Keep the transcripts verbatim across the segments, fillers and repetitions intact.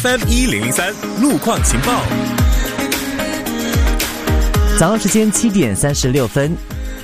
F M 一零零三路况情报。 早上时间七点三十六分。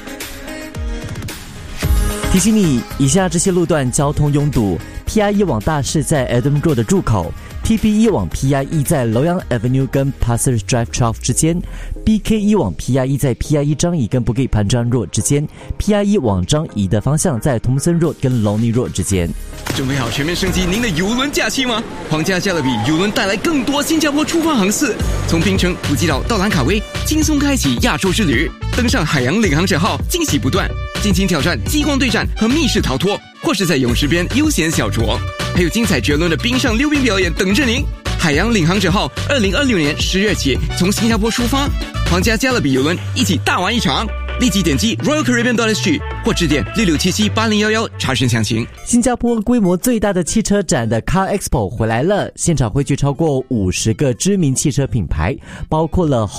提醒你，以下这些路段交通拥堵 ：P I 一往大市在 Adam Road 的入口 ，T P 一往 P I 一在楼阳 Avenue 跟 Pasir Drive twelve 之间 ，B K 一往 P I 一在 P I 一张仪跟 Bukit Panjang Road 之间 ，P I 一往张仪的方向在 Thomson Road 跟 Lornie Road 之间。 准备好全面升级您的邮轮假期吗？皇家加勒比邮轮带来更多新加坡出发航次，从槟城、普吉岛到兰卡威，轻松开启亚洲之旅。登上海洋领航者号，惊喜不断，尽情挑战激光对战和密室逃脱，或是在泳池边悠闲小酌，还有精彩绝伦的冰上溜冰表演等着您。海洋领航者号二零二六年十月起从新加坡出发，皇家加勒比邮轮一起大玩一场。立即点击 Royal Caribbean dot S G 或致电六六七七八零一一查询详情。 新加坡规模最大的汽车展的 Car Expo 回来了，现场汇聚超过五十个知名汽车品牌，包括了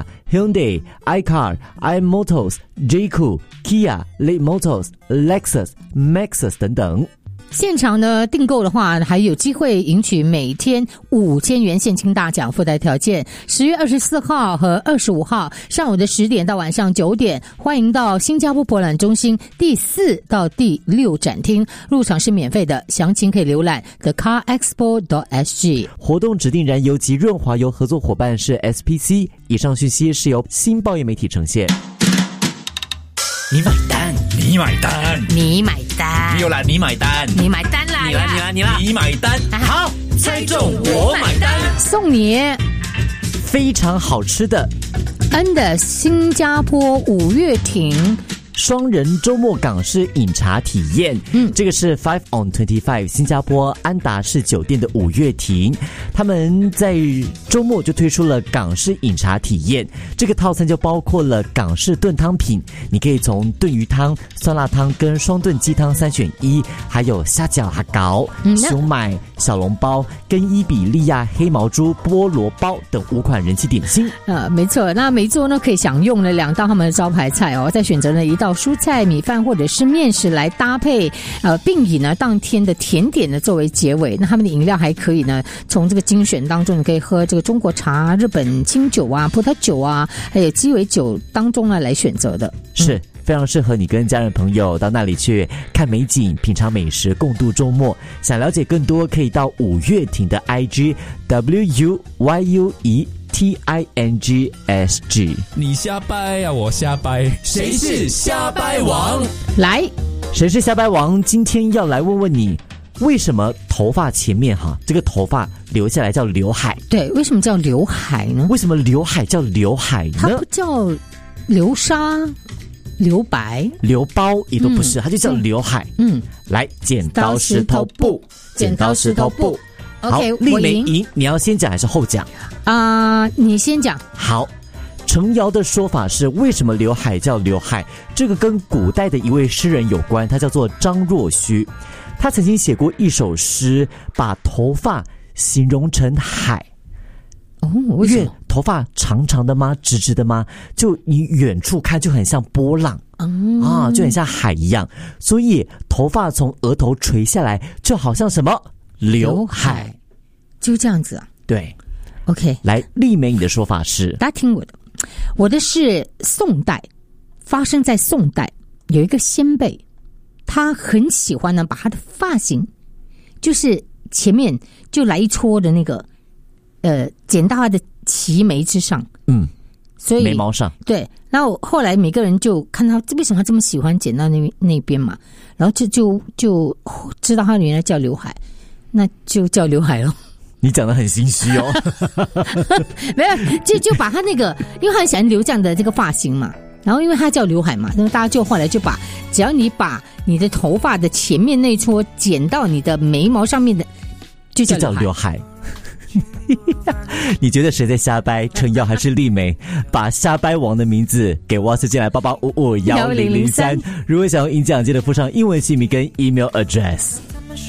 Honda、Hyundai、iCar、iMotors、Jayco、Kia、Late Motors、Lexus、Maxus 等等。 现场呢订购的话，还有机会赢取每天五千元现金大奖，附带条件。十月二十四号和二十五号上午的十点到晚上九点，欢迎到新加坡博览中心第四到第六展厅，入场是免费的，详情可以浏览 the car expo dot S G。 活动指定燃油及润滑油合作伙伴是 S P C。以上讯息是由新报业媒体呈现。 你买单，你买单， 你买单， 没有啦，你买单， 你买单啦， 你啦，你啦，你啦，你买单，好，猜中我买单， 送你非常好吃的 N 的新加坡五月亭双人周末港式饮茶体验，嗯，这个是 Five on Twenty-Five 新加坡安达士酒店的五月亭，他们在周末就推出了港式饮茶体验，这个套餐就包括了港式炖汤品，你可以从炖鱼汤、酸辣汤跟双炖鸡汤三选一，还有虾饺哈糕、熊买、小笼包跟伊比利亚黑毛猪菠萝包等五款人气点心。 呃，没错，那每桌呢可以享用了两道他们的招牌菜哦，再选择了一道蔬菜、米饭或者是面食来搭配，呃，并以呢当天的甜点呢作为结尾。那他们的饮料还可以呢，从这个精选当中，你可以喝这个中国茶、日本清酒啊、葡萄酒啊，还有鸡尾酒当中呢来选择的， 是。 嗯非常适合你跟家人朋友到那里去看美景、品尝美食、共度周末。想了解更多，可以到五月亭的 I G W U Y U E T I N G S G。 你瞎掰呀、啊，我瞎掰，谁是瞎掰王？ 来， 谁是瞎掰王？今天要来问问你，为什么头发前面哈这个头发留下来叫刘海？ 对，为什么叫刘海呢？ 为什么刘海叫刘海呢？ 它不叫流沙。留白、 留包也都不是、嗯、它就叫刘海。嗯，来，剪刀石头布，剪刀石头布。好，丽梅赢，你要先讲还是后讲？ 啊、呃，你先讲。 好，程瑶的说法是，为什么刘海叫刘海？这个跟古代的一位诗人有关，他叫做张若虚。他曾经写过一首诗，把头发形容成海。 哦，为什么？ 因为头发长长的吗？直直的吗？就你远处看就很像波浪、嗯、啊，就很像海一样。所以头发从额头垂下来，就好像什么刘海， 就这样子啊。 对 ，OK， 来，丽梅，你的说法是？ 大家听我的，我的是宋代，发生在宋代，有一个先辈，他很喜欢呢，把他的发型，就是前面就来一撮的那个。呃，剪到他的齐眉之上，嗯，所以眉毛上， 对。然后后来每个人就看他为什么他这么喜欢剪到那那边嘛，然后就就就知道他原来叫刘海，那就叫刘海了。 你讲得很心虚哦， 没有，就就把他那个，因为他很喜欢留这样的这个发型嘛，然后因为他叫刘海嘛，那么大家就后来就把，只要你把你的头发的前面那撮剪到你的眉毛上面的，就叫刘海。 你觉得谁在瞎掰？程瑶还是丽梅？把瞎掰王的名字给我私进来八八五五幺零零三。如果想要赢奖，记得附上英文姓名跟 email address。